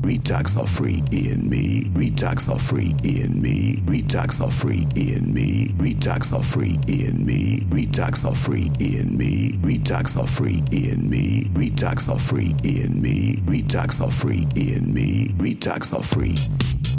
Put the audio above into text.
Retox the freak in me. Retox the freak in me. Retox the freak in me. Retox the freak in me. Retox the freak in me. Retox the freak in me. Retox the freak in me. Retox the freak in me. Retox the freak.